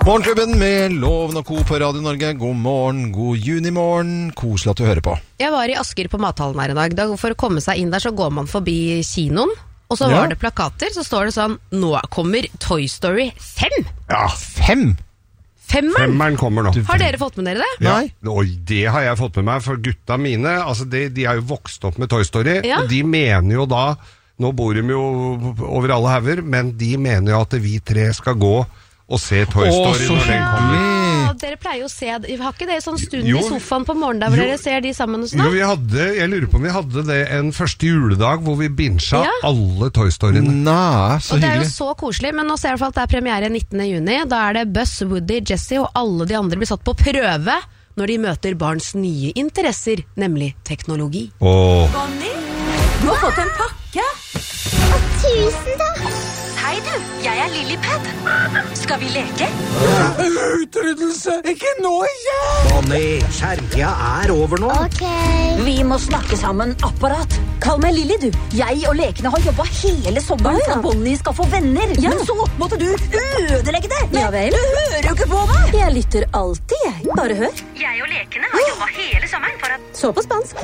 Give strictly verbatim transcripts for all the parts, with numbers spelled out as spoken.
Morgenklubben med Loven og Co på Radio Norge. God morgen, god junimorgen. Koselig at du hører på. Jeg var i Asker på mathallen her i dag. For å komme seg inn der så går man forbi kinoen. Og så Ja. var det plakater, så står det sånn: nå kommer Toy Story fem. Ja, fem! Femmeren! Femmeren kommer nå. Har dere fått med dere det? Ja. Nei. Oi, det har jeg fått med meg, for gutta mine, altså de, de er jo vokst opp med Toy Story, Ja. og de mener jo da, nå bor de jo over alle hauger, men de mener jo at vi tre skal gå og se Toy Å, Story så når den kommer. hyggelig. Ja, dere pleier jo å se Har ikke dere sånn stund Jo. i sofaen på morgenen der hvor Jo. dere ser de sammen og sånn? Jo, vi hadde, jeg lurer på om vi hadde det en første juledag hvor vi binsja Ja. alle Toy Storyene. Nei, så Og det er jo hyggelig. så koselig, men nå ser jeg i hvert fall at det er premiere nittende juni. Da er det Buzz, Woody, Jessie og alle de andre blir satt på prøve når de møter barns nye interesser, nemlig teknologi. Åh. Bonnie, du har fått en pakke. Tusen takk. Hei du, jeg er Lillipad. Skal vi leke? Utryddelse! Ikke nå igjen! Bonnie, skjermtida er over nå. Ok. Vi må snakke sammen, apparat. Kall meg Lilly, du. Jeg og lekene har jobbet hele sommeren for at Bonnie skal få venner. Men så måtte du ødelegge det. Ja vel. Du hører jo ikke på meg. Jeg lytter alltid, jeg. Bare hør. Jeg og lekene har jobbet hele sommeren for at... Så på spansk.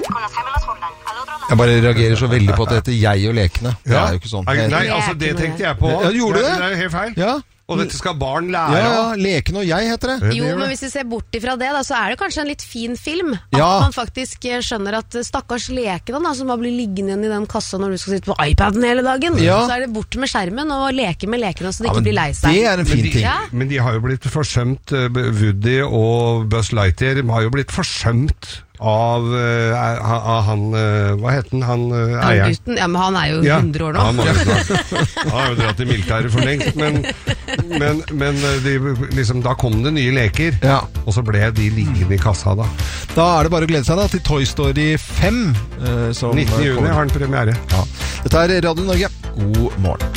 Jeg bare reagerer så veldig på at det heter jeg og lekene. Det er jo ikke sånn. Nei, nei, altså det tenkte jeg på. Ja, gjorde du det? Det er jo helt feil. Ja. Og dette skal barn Ja, lære ja, av. Leken og jeg heter det. Det Jo, gjør men det. hvis vi ser bort ifra det, da, så er det kanskje en litt fin film. At Ja. man faktisk eh, skjønner at eh, stakkars lekene da, som bare blir liggende igjen i den kassa når du skal sitte på iPaden hele dagen. Ja. Så er det bort med skjermen og leke med lekene så de Ja, ikke men blir lei seg. det er en fin Men de, ting. Ja. men de har jo blitt forsømt, eh, Woody og Buzz Lightyear de har jo blitt forsømt av, eh, av han, eh, hva heter han, han eh, Han eieren. gutten, ja, men han er jo Ja, hundre år nå. Han, må jo snart- han har jo dratt i militæret for lengst, men, men, men eh, de, liksom, da kom det nye leker, Ja. og så ble de liggende i kassa da. Da er det bare å glede seg da til Toy Story fem. eh, som nittende juni kommer. har den premiere. Ja. Dette er Radio Norge. God morgen.